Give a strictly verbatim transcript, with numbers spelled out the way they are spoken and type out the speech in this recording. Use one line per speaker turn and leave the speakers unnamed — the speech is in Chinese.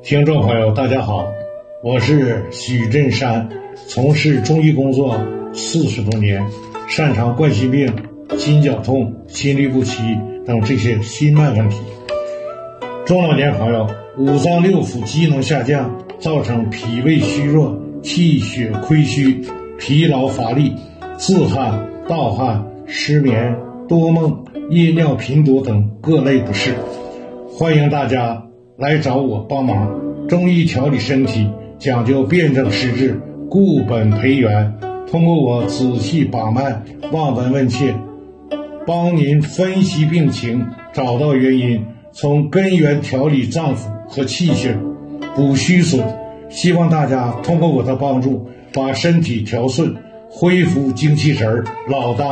听众朋友大家好，我是许振山，从事中医工作四十多年，擅长冠心病、心绞痛、心律不齐等这些心脉问题。中老年朋友五脏六腑机能下降，造成脾胃虚弱、气血亏虚、疲劳乏力、自汗、盗汗、失眠、多梦、夜尿频多等各类不适，欢迎大家来找我帮忙。中医调理身体讲究辨证施治，固本培元，通过我仔细把脉、望闻问切，帮您分析病情，找到原因，从根源调理脏腑和气血，补虚损。希望大家通过我的帮助，把身体调顺，恢复精气神儿，老大